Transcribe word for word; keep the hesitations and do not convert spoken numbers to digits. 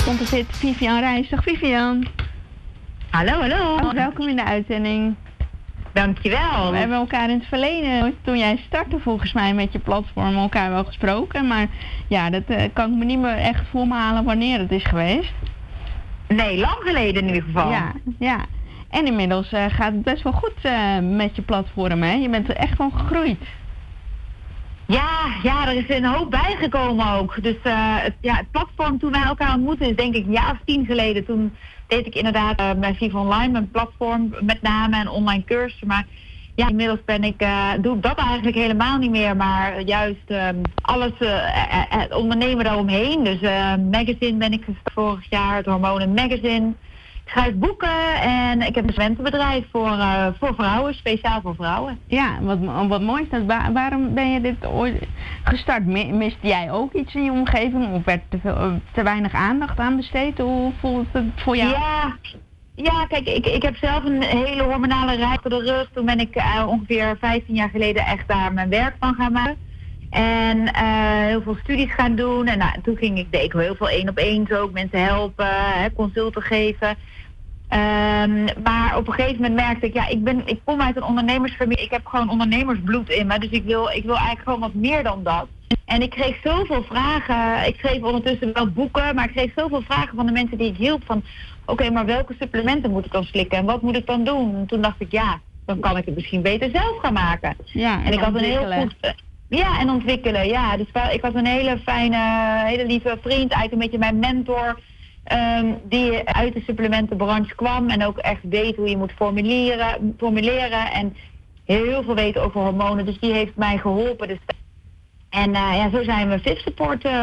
komt er zit Vivian Reis. Dag Vivian. Hallo, hallo. Oh, welkom in de uitzending. Dankjewel. We hebben elkaar in het verleden, toen jij startte volgens mij met je platform, elkaar wel gesproken. Maar ja, dat uh, kan ik me niet meer echt voor me halen wanneer het is geweest. Nee, lang geleden in ieder geval. Ja, ja. En inmiddels uh, gaat het best wel goed uh, met je platform, hè? Je bent er echt van gegroeid. Ja, ja, er is een hoop bijgekomen ook. Dus uh, het, ja, het platform toen wij elkaar ontmoetten is denk ik een jaar of tien geleden. Toen deed ik inderdaad uh, bij Viva Online, mijn platform met name en online cursussen. Maar ja, inmiddels ben ik, uh, doe ik dat eigenlijk helemaal niet meer. Maar juist uh, alles, uh, uh, het ondernemen daaromheen. Dus uh, magazine ben ik gestart vorig jaar, het Hormonen Magazine. Ik schrijf boeken en ik heb een eventenbedrijf voor, uh, voor vrouwen, speciaal voor vrouwen. Ja, wat, wat mooi is dat. Waar, waarom ben je dit ooit gestart? Miste jij ook iets in je omgeving of werd te, veel, te weinig aandacht aan besteed? Hoe voelt het voor jou? Ja, ja kijk, ik, ik heb zelf een hele hormonale reis voor de rug. Toen ben ik uh, ongeveer vijftien jaar geleden echt daar mijn werk van gaan maken. En uh, heel veel studies gaan doen. En nou, toen ging ik, deed ik heel veel één op één ook, mensen helpen, hè, consulten geven. Um, maar op een gegeven moment merkte ik, ja, ik, ben, ik kom uit een ondernemersfamilie. Ik heb gewoon ondernemersbloed in me. Dus ik wil, ik wil eigenlijk gewoon wat meer dan dat. En ik kreeg zoveel vragen. Ik schreef ondertussen wel boeken, maar ik kreeg zoveel vragen van de mensen die ik hielp. Van, oké, okay, maar welke supplementen moet ik dan slikken? En wat moet ik dan doen? En toen dacht ik, ja, dan kan ik het misschien beter zelf gaan maken. Ja, en, en ik had een heel goed... Uh, ja, en ontwikkelen, ja. Dus ik had een hele fijne, hele lieve vriend, eigenlijk een beetje mijn mentor... Um, die uit de supplementenbranche kwam en ook echt weet hoe je moet formuleren, formuleren en heel veel weet over hormonen. Dus die heeft mij geholpen. Dus en uh, ja, zo zijn we Fit Support uh,